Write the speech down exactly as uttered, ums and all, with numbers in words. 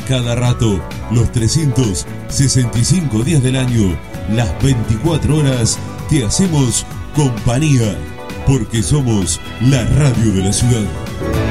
cada rato, los trescientos sesenta y cinco días del año, las veinticuatro horas, te hacemos compañía, porque somos la radio de la ciudad.